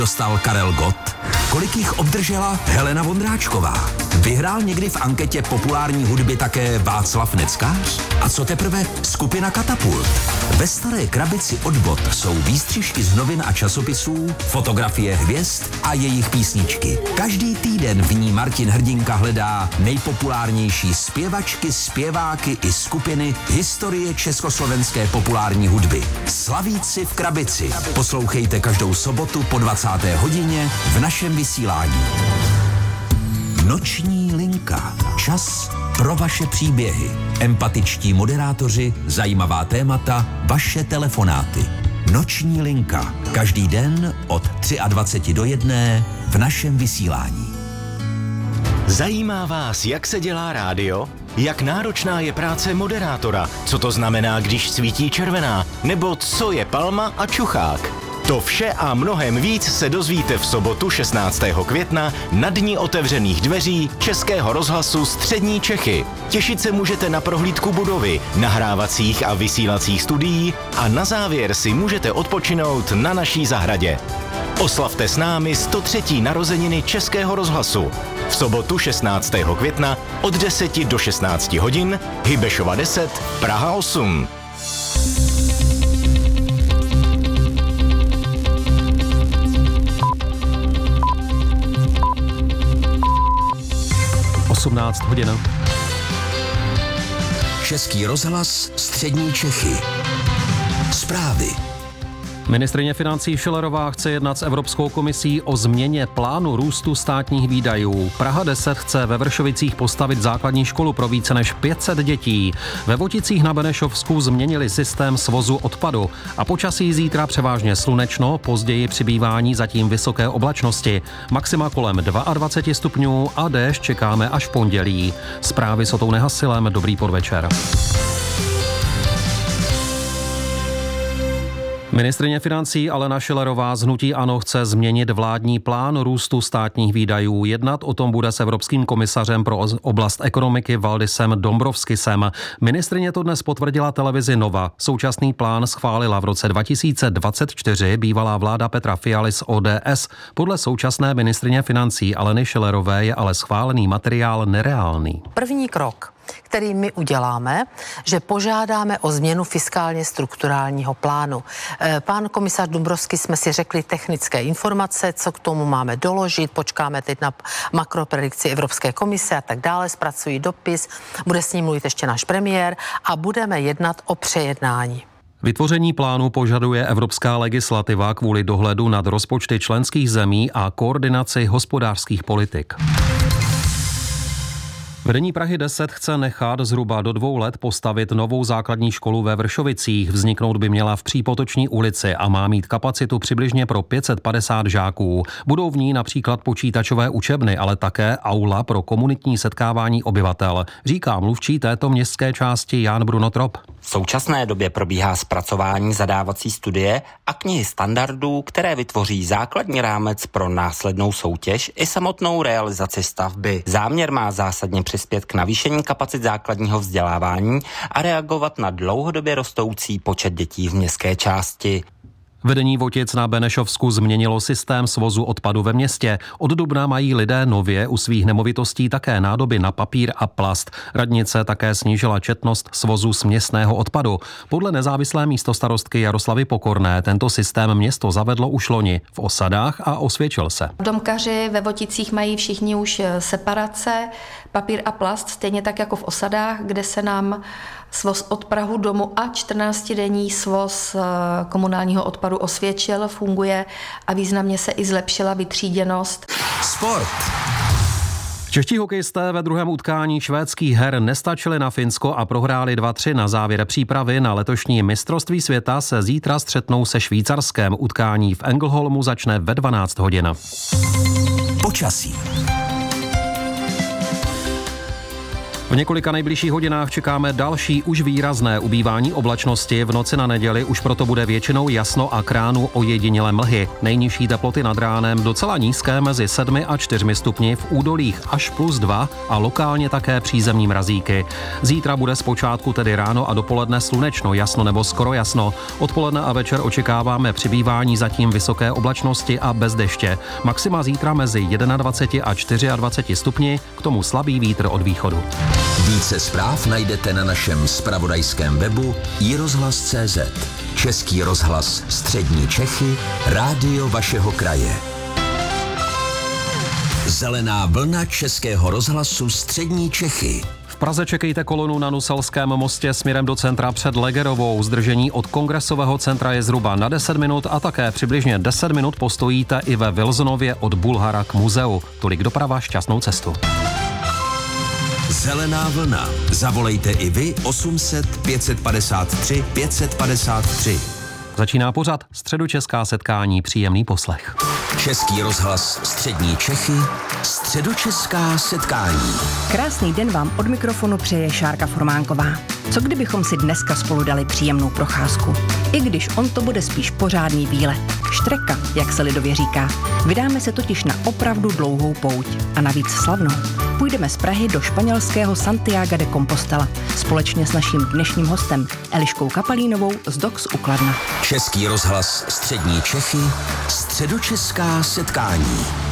dostal Karel Gott? Kolik jich obdržela Helena Vondráčková? Vyhrál někdy v anketě populární hudby také Václav Neckář? A co teprve skupina Katapult? Ve Staré krabici od Bot jsou výstřižky z novin a časopisů, fotografie hvězd a jejich písničky. Každý týden v ní Martin Hrdinka hledá nejpopulárnější zpěvačky, zpěváky i skupiny historie československé populární hudby. Slavíci v krabici. Poslouchejte každou sobotu po 20. hodině v našem vysílání. Noční linka. Čas pro vaše příběhy. Empatičtí moderátoři, zajímavá témata, vaše telefonáty. Noční linka. Každý den od 23 do 1 v našem vysílání. Zajímá vás, jak se dělá rádio? Jak náročná je práce moderátora? Co to znamená, když svítí červená? Nebo co je palma a čuchák? To vše a mnohem víc se dozvíte v sobotu 16. května na Dni otevřených dveří Českého rozhlasu Střední Čechy. Těšit se můžete na prohlídku budovy, nahrávacích a vysílacích studií a na závěr si můžete odpočinout na naší zahradě. Oslavte s námi 103. narozeniny Českého rozhlasu. V sobotu 16. května od 10 do 16 hodin, Hybešova 10, Praha 8. hodin. Český rozhlas Střední Čechy. Zprávy. Ministryně financí Schillerová chce jednat s Evropskou komisí o změně plánu růstu státních výdajů. Praha 10 chce ve Vršovicích postavit základní školu pro více než 500 dětí. Ve Voticích na Benešovsku změnili systém svozu odpadu a počasí zítra převážně slunečno, později přibývání zatím vysoké oblačnosti. Maxima kolem 22 stupňů a déšť čekáme až v pondělí. Zprávy s Otou Nehasilem, dobrý podvečer. Ministryně financí Alena Schillerová z hnutí ANO chce změnit vládní plán růstu státních výdajů. Jednat o tom bude s evropským komisařem pro oblast ekonomiky Valdisem Dombrovskisem. Ministryně to dnes potvrdila televizi Nova. Současný plán schválila v roce 2024 bývalá vláda Petra Fialy z ODS. Podle současné ministryně financí Aleny Schillerové je ale schválený materiál nereálný. První krok, který my uděláme, že požádáme o změnu fiskálně strukturálního plánu. Pán komisař Dombrovskis jsme si řekli technické informace, co k tomu máme doložit, počkáme teď na makropredikci Evropské komise a tak dále, zpracují dopis, bude s ním mluvit ještě náš premiér a budeme jednat o přejednání. Vytvoření plánu požaduje evropská legislativa kvůli dohledu nad rozpočty členských zemí a koordinaci hospodářských politik. Vedení Prahy 10 chce nechat zhruba do 2 let postavit novou základní školu ve Vršovicích. Vzniknout by měla v Přípotoční ulici a má mít kapacitu přibližně pro 550 žáků. Budou v ní například počítačové učebny, ale také aula pro komunitní setkávání obyvatel, říká mluvčí této městské části Jan Bruno Trop. V současné době probíhá zpracování zadávací studie a knihy standardů, které vytvoří základní rámec pro následnou soutěž i samotnou realizaci stavby. Záměr má zásadně přispět k navýšení kapacit základního vzdělávání a reagovat na dlouhodobě rostoucí počet dětí v městské části. Vedení Votic na Benešovsku změnilo systém svozu odpadu ve městě. Od dubna mají lidé nově u svých nemovitostí také nádoby na papír a plast. Radnice také snížila četnost svozu směsného odpadu. Podle nezávislé místostarostky Jaroslavy Pokorné tento systém město zavedlo už loni v osadách a osvědčil se. Domkaři ve Voticích mají všichni už separace, papír a plast, stejně tak jako v osadách, kde se nám svoz od prahu domu a 14denní svoz komunálního odpadu osvědčil, funguje a významně se i zlepšila vytříděnost. Sport. Čeští hokejisté ve druhém utkání švédských her nestačili na Finsko a prohráli 2-3 na závěr přípravy na letošní mistrovství světa se zítra střetnou se Švýcarskem. Utkání v Ängelholmu začne ve 12 hodin. Počasí. V několika nejbližších hodinách čekáme další už výrazné ubývání oblačnosti. V noci na neděli už proto bude většinou jasno a kránu ojedinělé mlhy. Nejnižší teploty nad ránem docela nízké mezi 7 a 4 stupni, v údolích až +2 a lokálně také přízemní mrazíky. Zítra bude zpočátku tedy ráno a dopoledne slunečno, jasno nebo skoro jasno. Odpoledne a večer očekáváme přibývání zatím vysoké oblačnosti a bez deště. Maxima zítra mezi 21 a 24 stupni, k tomu slabý vítr od východu. Více zpráv najdete na našem zpravodajském webu iRozhlas.cz. Český rozhlas Střední Čechy, rádio vašeho kraje. Zelená vlna Českého rozhlasu Střední Čechy. V Praze čekejte kolonu na Nuselském mostě směrem do centra před Legerovou. Zdržení od Kongresového centra je zhruba na 10 minut a také přibližně 10 minut postojíte i ve Wilsonově od Bulhara k muzeu. Tolik doprava, šťastnou cestu. Zelená vlna. Zavolejte i vy 800 553 553. Začíná pořad Středočeská setkání, příjemný poslech. Český rozhlas Střední Čechy, Středočeská setkání. Krásný den vám od mikrofonu přeje Šárka Formánková. Co kdybychom si dneska spolu dali příjemnou procházku? I když on to bude spíš pořádný výlet. Štreka, jak se lidově říká. Vydáme se totiž na opravdu dlouhou pouť a navíc slavnou. Půjdeme z Prahy do španělského Santiago de Compostela společně s naším dnešním hostem Eliškou Kapalínovou z Dox u Kladna. Český rozhlas Střední Čechy, Středočeská setkání.